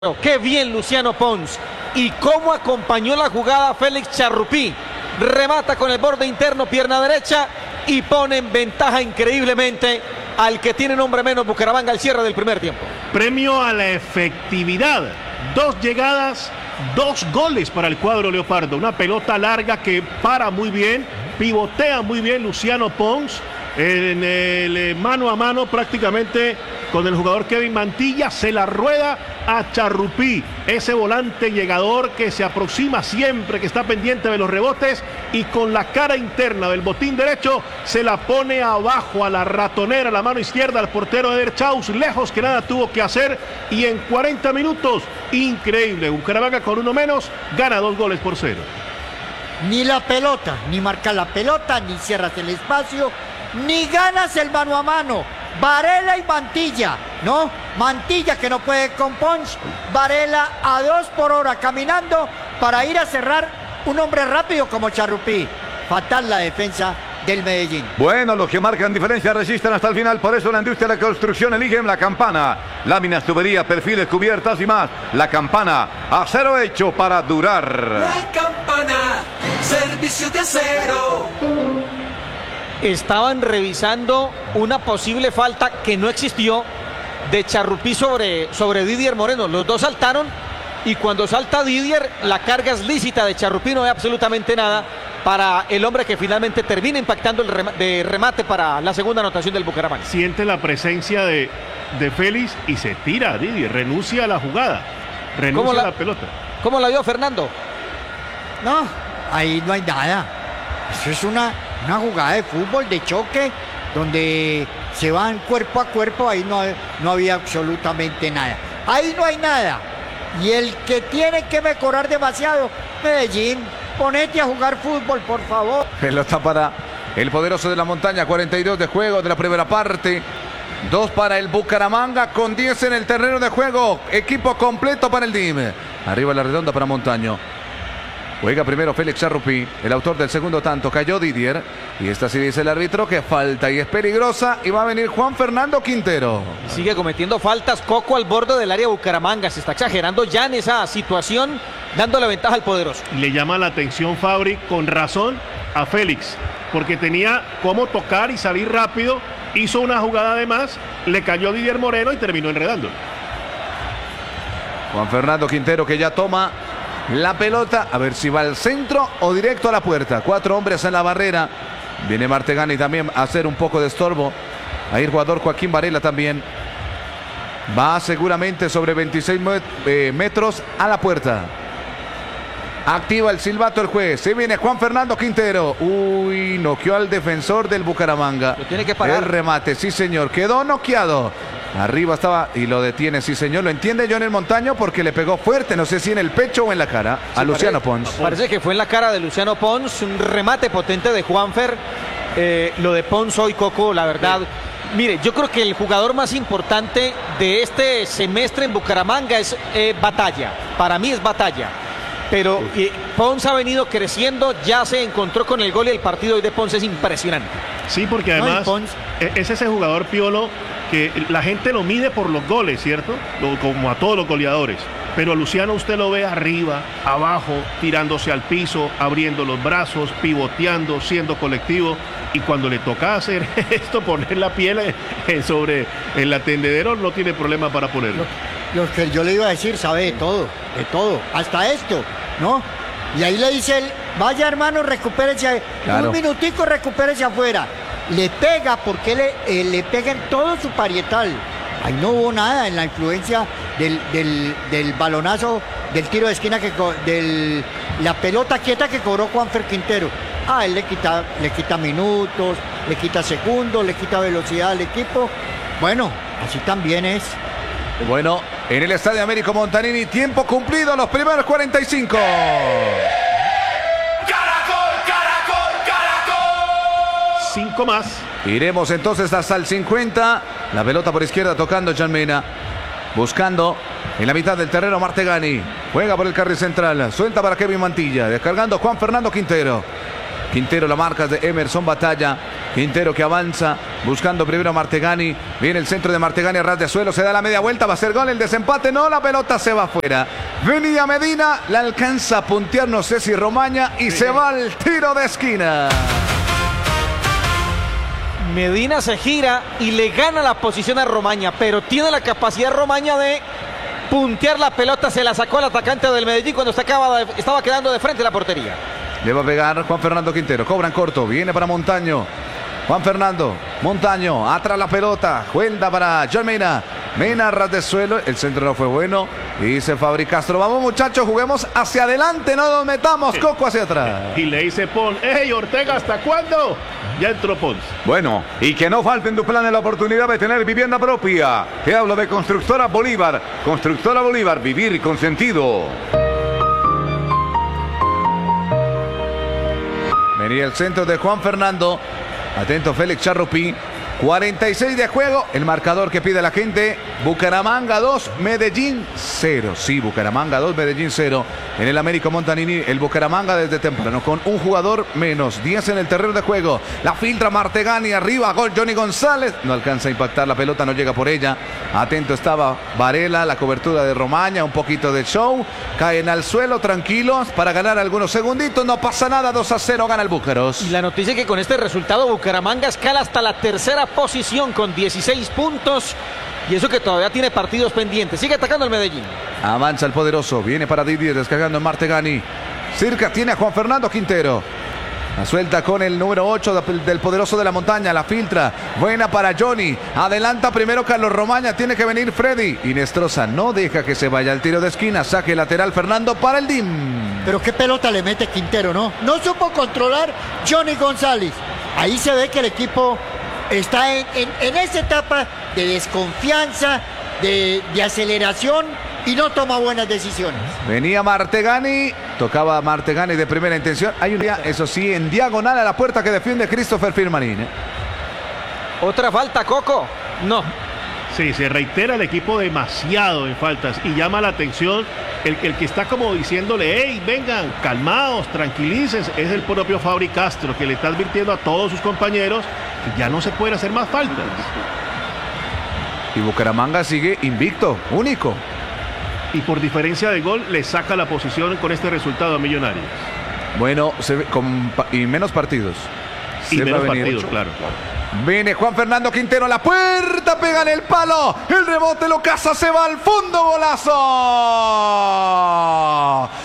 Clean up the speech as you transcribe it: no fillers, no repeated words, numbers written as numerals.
Qué bien Luciano Pons y cómo acompañó la jugada Félix Charrupí. Remata con el borde interno, pierna derecha y pone en ventaja increíblemente al que tiene un hombre menos Bucaramanga al cierre del primer tiempo. Premio a la efectividad. 2 llegadas, 2 goles para el cuadro leopardo. Una pelota larga que para muy bien, pivotea muy bien Luciano Pons en el mano a mano prácticamente con el jugador Kevin Mantilla, se la rueda a Charrupí, ese volante llegador que se aproxima siempre, que está pendiente de los rebotes y con la cara interna del botín derecho se la pone abajo a la ratonera, la mano izquierda al portero Eder Chaus, lejos que nada tuvo que hacer y en 40 minutos, increíble, Bucaramanga con uno menos, gana 2-0. Ni la pelota, ni marca la pelota, ni cierras el espacio, ni ganas el mano a mano. Varela y Mantilla, ¿no? Mantilla que no puede con Pons, Varela a 2 por hora caminando para ir a cerrar un hombre rápido como Charrupí. Fatal la defensa del Medellín. Bueno, los que marcan diferencia resisten hasta el final, por eso la industria de la construcción eligen La Campana. Láminas, tubería, perfiles, cubiertas y más. La Campana, acero hecho para durar. La Campana, servicio de acero. Estaban revisando una posible falta que no existió de Charrupí sobre Didier Moreno. Los dos saltaron y cuando salta Didier, la carga es lícita de Charrupí, no hay absolutamente nada para el hombre que finalmente termina impactando de remate para la segunda anotación del Bucaramanga. Siente la presencia de Félix y se tira a Didier, renuncia a la jugada, renuncia a la pelota. ¿Cómo la vio Fernando? No, ahí no hay nada. Eso es una jugada de fútbol, de choque, donde se van cuerpo a cuerpo, ahí no había absolutamente nada. Ahí no hay nada. Y el que tiene que mejorar demasiado, Medellín, ponete a jugar fútbol, por favor. Pelota para el poderoso de la montaña, 42 de juego de la primera parte. 2 para el Bucaramanga con 10 en el terreno de juego. Equipo completo para el DIM. Arriba la redonda para Montaño. Juega primero Félix Charrupí, el autor del segundo tanto, cayó Didier. Y esta sí dice el árbitro que falta y es peligrosa. Y va a venir Juan Fernando Quintero. Sigue cometiendo faltas Coco al borde del área Bucaramanga. Se está exagerando ya en esa situación, dándole ventaja al poderoso. Le llama la atención Fabri, con razón, a Félix. Porque tenía cómo tocar y salir rápido. Hizo una jugada de más, le cayó Didier Moreno y terminó enredando. Juan Fernando Quintero que ya toma la pelota, a ver si va al centro o directo a la puerta. 4 hombres en la barrera. Viene Martegani también a hacer un poco de estorbo. Ahí el jugador Joaquín Varela también. Va seguramente sobre 26 metros a la puerta. Activa el silbato el juez. Se viene Juan Fernando Quintero. Uy, noqueó al defensor del Bucaramanga. Lo tiene que parar. El remate, sí señor. Quedó noqueado. Arriba estaba y lo detiene, sí señor. Lo entiende John el Montaño porque le pegó fuerte, no sé si en el pecho o en la cara, a Luciano Pons. Parece que fue en la cara de Luciano Pons, un remate potente de Juanfer. Lo de Pons hoy, Coco, la verdad. Sí. Mire, yo creo que el jugador más importante de este semestre en Bucaramanga es Batalla. Para mí es Batalla. Pero Pons ha venido creciendo, ya se encontró con el gol y el partido hoy de Pons es impresionante. Sí, porque además es ese jugador Piolo que la gente lo mide por los goles, ¿cierto? Como a todos los goleadores. Pero a Luciano usted lo ve arriba, abajo, tirándose al piso, abriendo los brazos, pivoteando, siendo colectivo. Y cuando le toca hacer esto, poner la piel sobre el atendedero, no tiene problema para ponerlo. Lo que yo le iba a decir, sabe de todo, hasta esto, ¿no? Y ahí le dice él, vaya hermano, recupérese, claro. Un minutico, recupérese afuera. Le pega porque le pega en todo su parietal. Ahí no hubo nada en la influencia del balonazo, del tiro de esquina, la pelota quieta que cobró Juanfer Quintero. Él le quita minutos, le quita segundos, le quita velocidad al equipo. Bueno, así también es. Bueno, en el Estadio Américo Montanini, tiempo cumplido, los primeros 45. ¡Caracol! 5 más. Iremos entonces hasta el 50. La pelota por izquierda tocando Jan Mena. Buscando en la mitad del terreno Martegani. Juega por el carril central. Suelta para Kevin Mantilla. Descargando Juan Fernando Quintero. Quintero, la marca de Emerson Batalla. Quintero que avanza buscando primero a Martegani. Viene el centro de Martegani a ras de suelo. Se da la media vuelta. Va a ser gol. El desempate. No, la pelota se va afuera. Venía Medina. La alcanza a puntear. No sé si Romaña. Y se va al tiro de esquina. Medina se gira y le gana la posición a Romaña, pero tiene la capacidad Romaña de puntear la pelota. Se la sacó al atacante del Medellín cuando estaba quedando de frente a la portería. Le va a pegar Juan Fernando Quintero. Cobran corto. Viene para Montaño. Juan Fernando. Montaño. Atrás la pelota. Cuenta para John Mena. Mena a ras de suelo. El centro no fue bueno. Dice Fabri Castro. Vamos, muchachos. Juguemos hacia adelante. No nos metamos. Coco hacia atrás. Y le dice Pons, ¡Ey, Ortega, ¿hasta cuándo? Ya entró Pons. Bueno, y que no falte en tu plan la oportunidad de tener vivienda propia. Te hablo de Constructora Bolívar. Constructora Bolívar, vivir con sentido. Venía el centro de Juan Fernando. Atento Félix Charrupi. 46 de juego. El marcador que pide la gente. Bucaramanga 2, Medellín 0. Sí, Bucaramanga 2, Medellín 0. En el Américo Montanini, el Bucaramanga desde temprano con un jugador menos. 10 en el terreno de juego. La filtra Martegani arriba. Gol Johnny González. No alcanza a impactar la pelota, no llega por ella. Atento estaba Varela, la cobertura de Romaña. Un poquito de show. Caen al suelo tranquilos para ganar algunos segunditos. No pasa nada. 2-0 gana el Búcaros. Y la noticia es que con este resultado Bucaramanga escala hasta la tercera posición con 16 puntos. Y eso que todavía tiene partidos pendientes. Sigue atacando el Medellín. Avanza el poderoso. Viene para Didier descargando en Martegani. Cerca tiene a Juan Fernando Quintero. La suelta con el número 8 del poderoso de la montaña. La filtra. Buena para Johnny. Adelanta primero Carlos Romaña. Tiene que venir Freddy. Inestrosa no deja que se vaya al tiro de esquina. Saque lateral Fernando para el DIM. Pero qué pelota le mete Quintero, ¿no? No supo controlar Johnny González. Ahí se ve que el equipo está en esa etapa de desconfianza, de aceleración y no toma buenas decisiones. Venía Martegani, tocaba Martegani de primera intención. Hay un día, eso sí, en diagonal a la puerta que defiende Christopher Firmanín. Otra falta, Coco. No. Sí, se reitera el equipo demasiado en faltas y llama la atención el que está como diciéndole, hey, vengan, calmados, tranquilícense, es el propio Fabri Castro que le está advirtiendo a todos sus compañeros que ya no se pueden hacer más faltas. Y Bucaramanga sigue invicto, único. Y por diferencia de gol le saca la posición con este resultado a Millonarios. Bueno, y menos partidos. Y menos partidos, claro. Viene Juan Fernando Quintero a la puerta, pega en el palo, el rebote lo caza, se va al fondo, golazo.